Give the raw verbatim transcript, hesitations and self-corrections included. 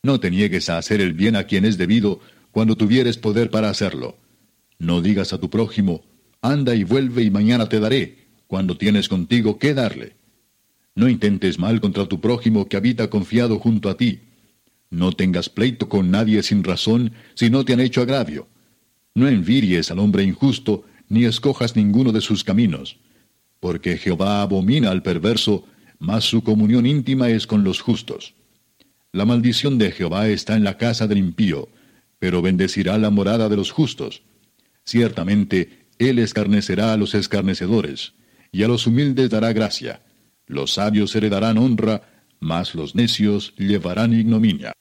No te niegues a hacer el bien a quien es debido, cuando tuvieres poder para hacerlo. No digas a tu prójimo, anda y vuelve y mañana te daré, cuando tienes contigo qué darle. No intentes mal contra tu prójimo que habita confiado junto a ti. No tengas pleito con nadie sin razón, si no te han hecho agravio. No envidies al hombre injusto, ni escojas ninguno de sus caminos. Porque Jehová abomina al perverso, mas su comunión íntima es con los justos. La maldición de Jehová está en la casa del impío, pero bendecirá la morada de los justos. Ciertamente, él escarnecerá a los escarnecedores, y a los humildes dará gracia. Los sabios heredarán honra, mas los necios llevarán ignominia.